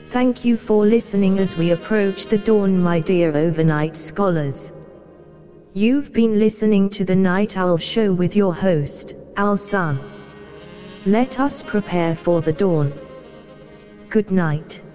Thank you for listening as we approach the dawn, my dear overnight scholars. You've been listening to the Night Owl Show with your host, Al Sun. Let us prepare for the dawn. Good night.